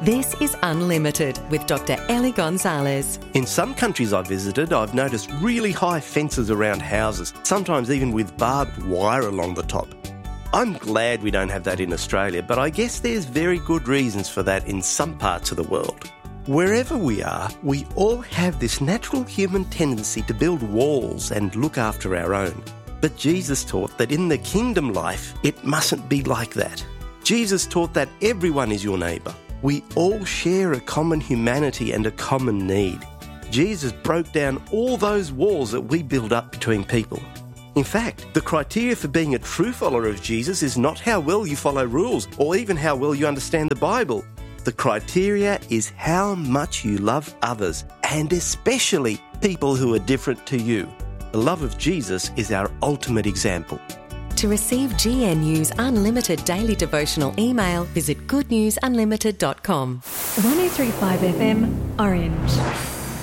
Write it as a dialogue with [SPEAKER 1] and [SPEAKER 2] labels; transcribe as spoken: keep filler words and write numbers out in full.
[SPEAKER 1] This is Unlimited with Doctor Ellie Gonzalez.
[SPEAKER 2] In some countries I've visited, I've noticed really high fences around houses, sometimes even with barbed wire along the top. I'm glad we don't have that in Australia, but I guess there's very good reasons for that in some parts of the world. Wherever we are, we all have this natural human tendency to build walls and look after our own. But Jesus taught that in the kingdom life, it mustn't be like that. Jesus taught that everyone is your neighbour. We all share a common humanity and a common need. Jesus broke down all those walls that we build up between people. In fact, the criteria for being a true follower of Jesus is not how well you follow rules or even how well you understand the Bible. The criteria is how much you love others, and especially people who are different to you. The love of Jesus is our ultimate example.
[SPEAKER 1] To receive G N U's unlimited daily devotional email, visit good news unlimited dot com.
[SPEAKER 3] one oh three point five F M, Orange.